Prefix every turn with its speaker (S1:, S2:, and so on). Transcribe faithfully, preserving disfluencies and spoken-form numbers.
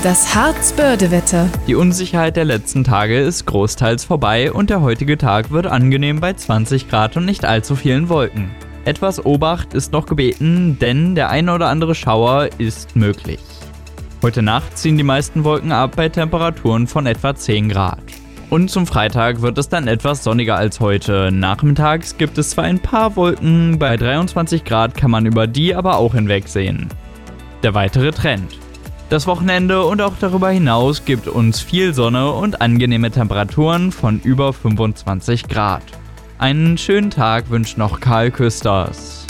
S1: Das Harz-Börde-Wetter.
S2: Die Unsicherheit der letzten Tage ist großteils vorbei und der heutige Tag wird angenehm bei zwanzig Grad und nicht allzu vielen Wolken. Etwas Obacht ist noch gebeten, denn der ein oder andere Schauer ist möglich. Heute Nacht ziehen die meisten Wolken ab bei Temperaturen von etwa zehn Grad. Und zum Freitag wird es dann etwas sonniger als heute. Nachmittags gibt es zwar ein paar Wolken, bei dreiundzwanzig Grad kann man über die aber auch hinwegsehen. Der weitere Trend. Das Wochenende und auch darüber hinaus gibt uns viel Sonne und angenehme Temperaturen von über fünfundzwanzig Grad. Einen schönen Tag wünscht noch Karl Küsters.